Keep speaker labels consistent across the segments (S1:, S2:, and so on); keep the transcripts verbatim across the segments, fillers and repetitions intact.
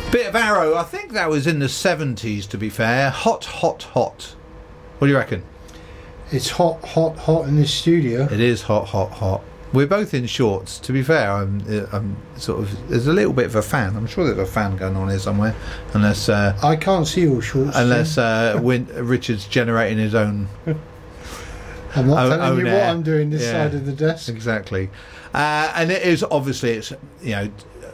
S1: Bit of Arrow. I think that was in the seventies, to be fair. Hot, hot, hot. What do you reckon?
S2: It's hot, hot, hot in this studio.
S1: It is hot, hot, hot. We're both in shorts. To be fair, I'm, I'm sort of. There's a little bit of a fan. I'm sure there's a fan going on here somewhere, unless uh,
S2: I can't see your shorts.
S1: Unless uh, Win- Richard's generating his own.
S2: I'm not
S1: own,
S2: telling
S1: own
S2: you
S1: air.
S2: what I'm doing this
S1: Yeah,
S2: side of the desk.
S1: Exactly, uh, and it is obviously it's you know,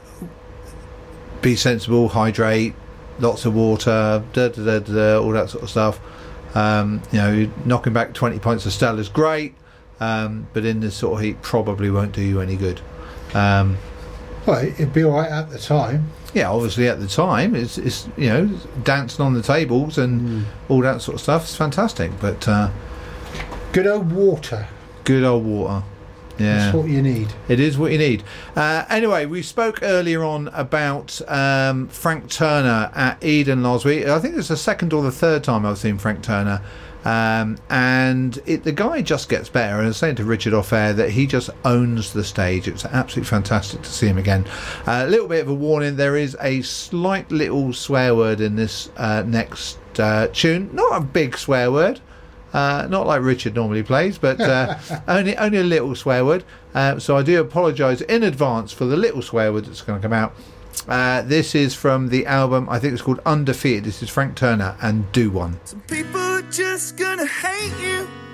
S1: be sensible, hydrate, lots of water, da, da, da, da, all that sort of stuff. Um, you know, knocking back twenty pints of Stella is great. Um, but in this sort of heat probably won't do you any good. Um,
S2: Well, it'd be alright at the time.
S1: yeah, obviously at the time it's, it's you know, dancing on the tables and
S2: Mm.
S1: all that sort of stuff. It's fantastic, but uh,
S2: Good old water.
S1: good old water. Yeah,
S2: That's what you need.
S1: it is what you need. Uh, anyway, we spoke earlier on about um, Frank Turner at Eden last week. I think it's the second or the third time I've seen Frank Turner. Um, and it, the guy just gets better. And I was saying to Richard off air that he just owns the stage. It's absolutely fantastic to see him again. Uh, a little bit of a warning: there is a slight little swear word in this uh, next uh, tune. Not a big swear word, uh, not like Richard normally plays, but uh, only only a little swear word. Uh, so I do apologise in advance for the little swear word that's going to come out. Uh, this is from the album, I think it's called Undefeated. This is Frank Turner and Do One.
S3: Some people are just gonna hate you